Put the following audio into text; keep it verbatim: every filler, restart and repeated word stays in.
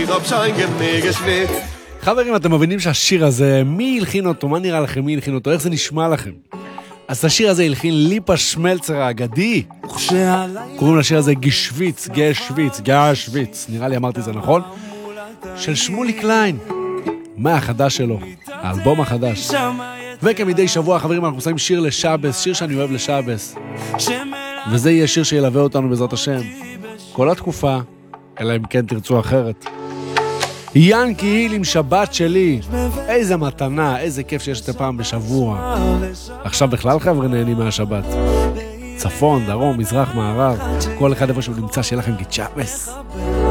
חברים, אתם מבינים שהשיר הזה, מי הלחין אותו? מה נראה לכם? מי הלחין אותו? איך זה נשמע לכם? אז השיר הזה הלחין ליפה שמלצר האגדי. קוראים לשיר הזה גשוויץ, גשוויץ, גשוויץ. נראה לי אמרתי זה נכון? של שמולי קליין. מה החדש שלו? האלבום החדש. וכמדי שבוע, חברים, אנחנו עושים שיר לשבס, שיר שאני אוהב לשבס. וזה יהיה שיר שילווה אותנו בעזרת השם. כל התקופה, אלא אם כן תרצו אחרת. ינקי היל עם שבת שלי. איזה מתנה, איזה כיף שיש את הפעם בשבוע. עכשיו בכלל חבר'ה נהנים מהשבת. צפון, דרום, מזרח, מערב. כל אחד איפה שהוא נמצא שיהיה לכם גיצ'אבס.